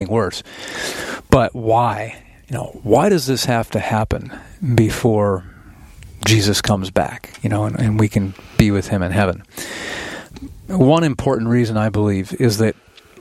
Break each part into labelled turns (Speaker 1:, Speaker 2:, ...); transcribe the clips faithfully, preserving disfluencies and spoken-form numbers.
Speaker 1: worse. But why? You know, why does this have to happen before Jesus comes back, you know, and, and we can be with him in heaven? One important reason, I believe, is that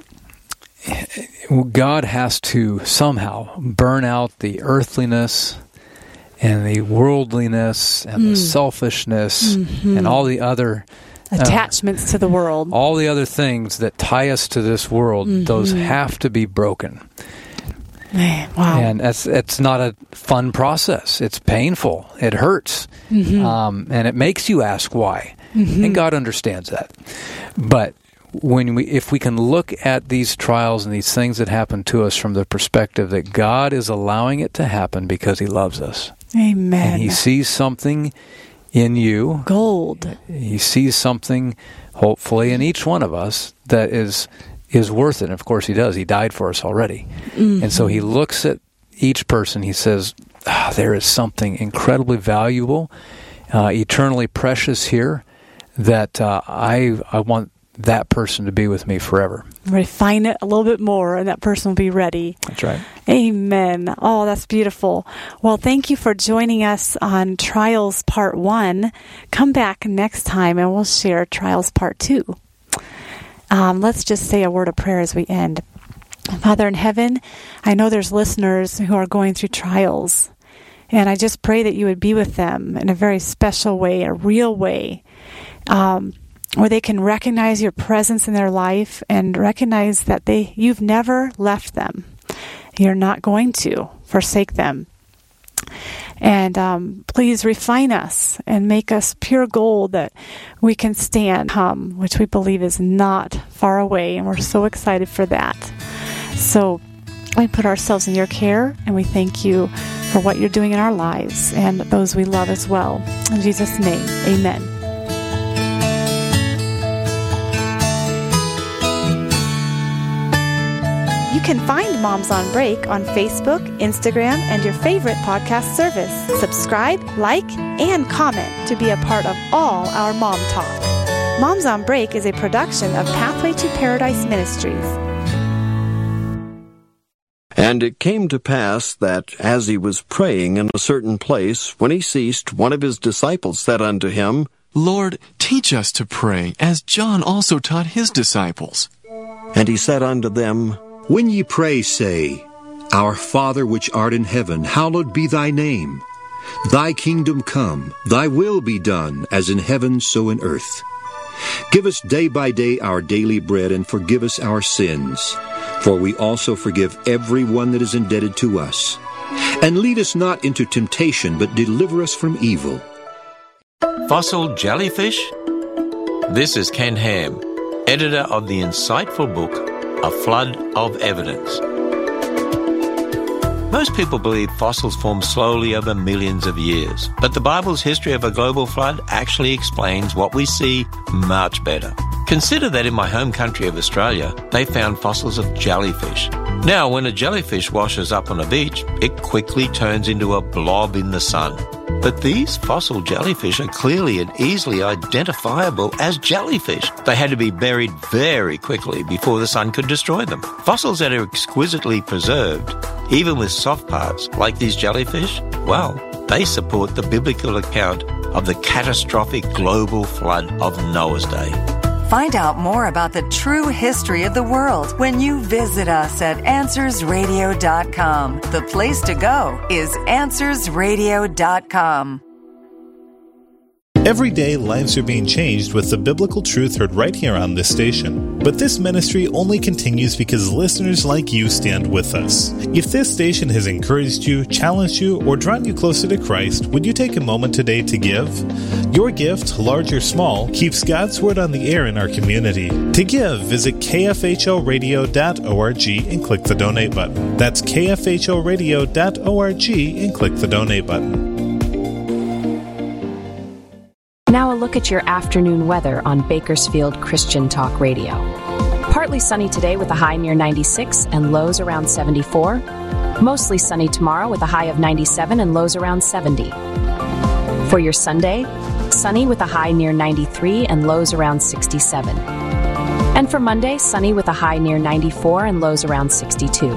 Speaker 1: God has to somehow burn out the earthliness and the worldliness and mm. the selfishness mm-hmm. and all the other
Speaker 2: attachments uh, to the world.
Speaker 1: All the other things that tie us to this world, mm-hmm. those have to be broken.
Speaker 2: Wow.
Speaker 1: And it's, it's not a fun process. It's painful. It hurts. Mm-hmm. Um, and it makes you ask why. Mm-hmm. And God understands that. But when we, if we can look at these trials and these things that happen to us from the perspective that God is allowing it to happen because he loves us.
Speaker 2: Amen.
Speaker 1: And he sees something in you.
Speaker 2: Gold.
Speaker 1: He sees something, hopefully, in each one of us that is is worth it. And of course he does. He died for us already. Mm-hmm. And so he looks at each person. He says, ah, there is something incredibly valuable, uh, eternally precious here that uh, I I want that person to be with me forever.
Speaker 2: Refine it a little bit more, and that person will be ready.
Speaker 1: That's right.
Speaker 2: Amen. Oh, that's beautiful. Well, thank you for joining us on Trials Part one. Come back next time, and we'll share Trials Part two. Um, let's just say a word of prayer as we end. Father in heaven, I know there's listeners who are going through trials, and I just pray that you would be with them in a very special way, a real way, um, where they can recognize your presence in their life and recognize that they you've never left them. You're not going to forsake them. And um, please refine us and make us pure gold that we can stand, um, which we believe is not far away, and we're so excited for that. So we put ourselves in your care, and we thank you for what you're doing in our lives and those we love as well. In Jesus' name, amen. You can find Moms on Break on Facebook, Instagram, and your favorite podcast service. Subscribe, like, and comment to be a part of all our Mom Talk. Moms on Break is a production of Pathway to Paradise Ministries.
Speaker 3: And it came to pass that, as he was praying in a certain place, when he ceased, one of his disciples said unto him,
Speaker 4: Lord, teach us to pray, as John also taught his disciples.
Speaker 3: And he said unto them,
Speaker 5: When ye pray, say, Our Father which art in heaven, hallowed be thy name. Thy kingdom come, thy will be done, as in heaven so in earth. Give us day by day our daily bread, and forgive us our sins, for we also forgive every one that is indebted to us. And lead us not into temptation, but deliver us from evil.
Speaker 6: Fossil jellyfish? This is Ken Ham, editor of the insightful book, A Flood of Evidence. Most people believe fossils form slowly over millions of years, but the Bible's history of a global flood actually explains what we see much better. Consider that in my home country of Australia, they found fossils of jellyfish. Now, when a jellyfish washes up on a beach, it quickly turns into a blob in the sun. But these fossil jellyfish are clearly and easily identifiable as jellyfish. They had to be buried very quickly before the sun could destroy them. Fossils that are exquisitely preserved, even with soft parts like these jellyfish, well, they support the biblical account of the catastrophic global flood of Noah's day.
Speaker 7: Find out more about the true history of the world when you visit us at answers radio dot com. The place to go is answers radio dot com.
Speaker 8: Every day, lives are being changed with the biblical truth heard right here on this station. But this ministry only continues because listeners like you stand with us. If this station has encouraged you, challenged you, or drawn you closer to Christ, would you take a moment today to give? Your gift, large or small, keeps God's Word on the air in our community. To give, visit k f h o radio dot org and click the donate button. That's k f h o radio dot org and click the donate button.
Speaker 9: Now a look at your afternoon weather on Bakersfield Christian Talk Radio. Partly sunny today with a high near ninety-six and lows around seventy-four. Mostly sunny tomorrow with a high of ninety-seven and lows around seventy. For your Sunday, sunny with a high near ninety-three and lows around sixty-seven. And for Monday, sunny with a high near ninety-four and lows around sixty-two.